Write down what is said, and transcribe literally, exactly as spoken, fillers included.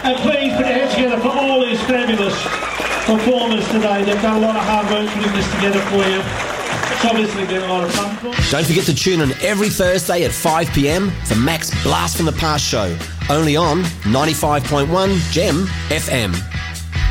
And please put your hands together for all these fabulous performers today. They've done a lot of hard work putting this together for you. It's obviously been a lot of fun for them. Don't forget to tune in every Thursday at five p.m. for Mac's Blast from the Past show, only on ninety-five point one Gem F M.